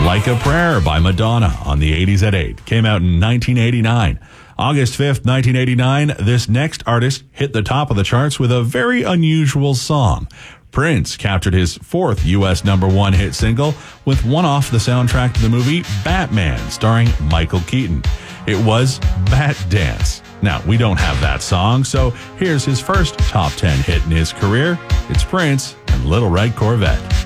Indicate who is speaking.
Speaker 1: Like a Prayer by Madonna on the 80s at 8. Came out in 1989. August 5th, 1989, this next artist hit the top of the charts with a very unusual song. Prince captured his fourth U.S. #1 hit single with one off the soundtrack to the movie Batman, starring Michael Keaton. It was Bat Dance. Now, we don't have that song, so here's his first top 10 hit in his career. It's Prince and Little Red Corvette.